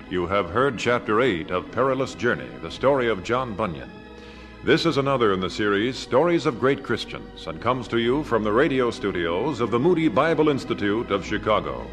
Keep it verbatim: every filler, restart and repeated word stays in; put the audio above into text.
You have heard Chapter eight of Perilous Journey, the story of John Bunyan. This is another in the series, Stories of Great Christians, and comes to you from the radio studios of the Moody Bible Institute of Chicago.